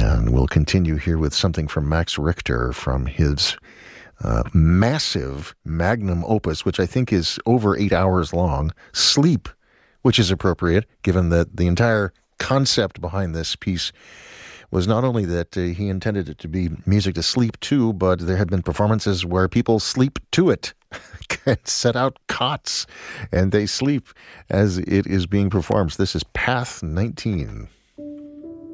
And we'll continue here with something from Max Richter from his massive magnum opus, which I think is over 8 hours long, Sleep, which is appropriate given that the entire concept behind this piece was not only that he intended it to be music to sleep to, but there had been performances where people sleep to it and set out cots and they sleep as it is being performed. So this is Path 19.